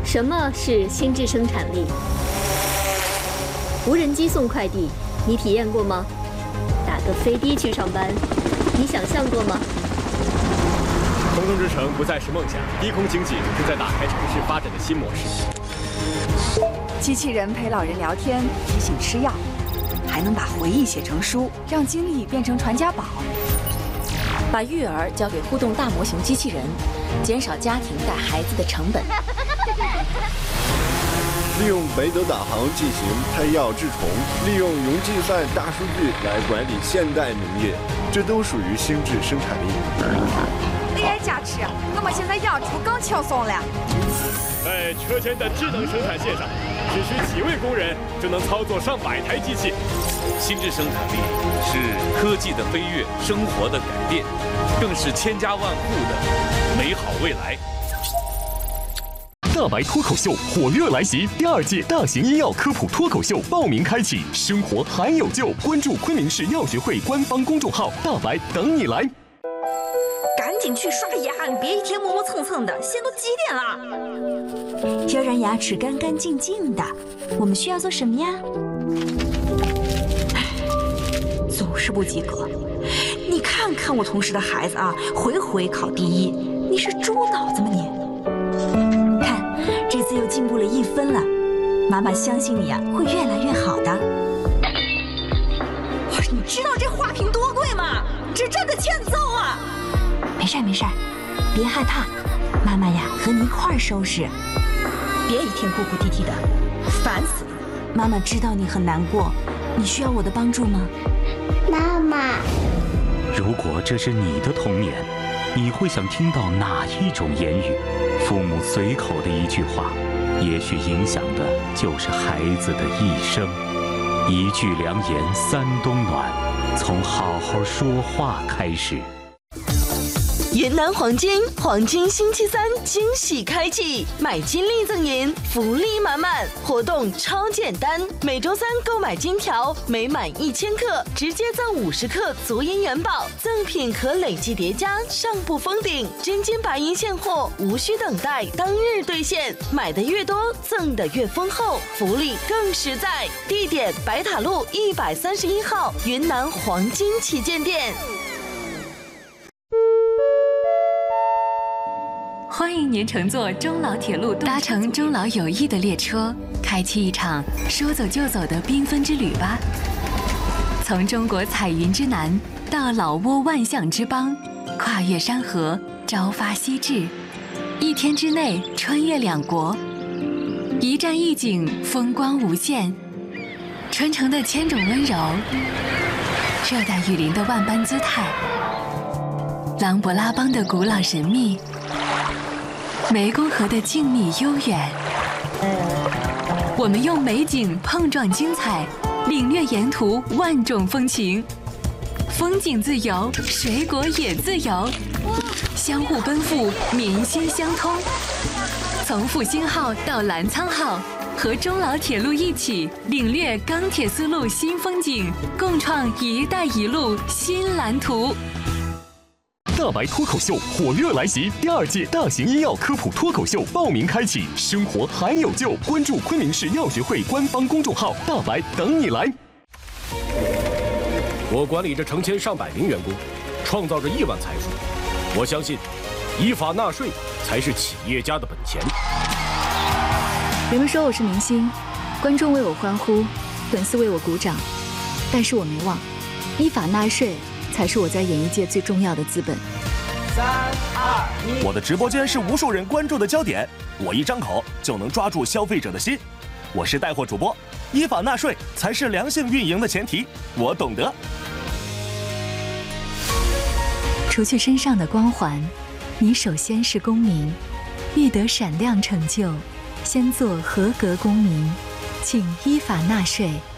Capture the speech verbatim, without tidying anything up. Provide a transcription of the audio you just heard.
什么是心智生产力？无人机送快递，你体验过吗？打个飞的去上班，你想象过吗？ 空中之城不再是梦想，低空经济正在打开城市发展的新模式。 机器人陪老人聊天，提醒吃药，还能把回忆写成书，让经历变成传家宝。 把育儿交给互动大模型机器人，减少家庭带孩子的成本。 利用北斗导航进行配药治虫，利用云计算大数据来管理现代农业，这都属于心智生产力。 A I 加持，我们现在养猪更轻松了。 在车间的智能生产线上，只需几位工人就能操作上百台机器。 心智生产力是科技的飞跃，生活的改变，更是千家万户的美好未来。 大白脱口秀火热来袭，第二届大型医药科普脱口秀报名开启，生活还有救！关注昆明市药学会官方公众号“大白等你来”。 赶紧去刷牙，你别一天磨磨蹭蹭的，现在都几点了？ 要让牙齿干干净净的，我们需要做什么呀？ 总是不及格。你看看我同事的孩子啊，回回考第一，你是猪脑子吗你？ 看，这次又进步了一分了，妈妈相信你啊，会越来越好的。 哇，你知道这花瓶多贵吗？这真的欠揍啊！ 没事没事，别害怕，妈妈呀和你一块儿收拾。 别一天哭哭啼啼的，烦死了。 妈妈知道你很难过，你需要我的帮助吗？ 妈妈， 如果这是你的童年，你会想听到哪一种言语？父母随口的一句话，也许影响的就是孩子的一生。一句良言三冬暖，从好好说话开始。 云南黄金黄金星期三惊喜开启，买金粒赠银，福利满满，活动超简单。每周三购买金条，每满一千克直接赠五十克足银元宝，赠品可累计叠加，上不封顶。真金白银现货，无需等待，当日兑现。买的越多，赠的越丰厚，福利更实在。地点：白塔路一百三十一号云南黄金旗舰店。 欢迎您乘坐中老铁路，搭乘中老友谊的列车，开启一场说走就走的缤纷之旅吧。从中国彩云之南到老挝万象之邦，跨越山河，朝发夕至，一天之内穿越两国，一站一景，风光无限。传承的千种温柔，热带雨林的万般姿态，琅勃拉邦的古老神秘，湄公河的静谧悠远，我们用美景碰撞精彩，领略沿途万种风情。风景自由，水果也自由，相互奔赴，民心相通。从复兴号到澜沧号，和中老铁路一起领略钢铁丝路新风景，共创“一带一路”新蓝图。 大白脱口秀火热来袭，第二届大型医药科普脱口秀报名开启，生活还有救！关注昆明市药学会官方公众号“大白等你来”。 我管理着成千上百名员工，创造着亿万财富。我相信，依法纳税才是企业家的本钱。 人们说我是明星，观众为我欢呼，粉丝为我鼓掌，但是我没忘，依法纳税才是我在演艺界最重要的资本。 三二一，我的直播间是无数人关注的焦点，我一张口就能抓住消费者的心。我是带货主播，依法纳税才是良性运营的前提，我懂得。 除去身上的光环，你首先是公民，欲得闪亮成就，先做合格公民，请依法纳税。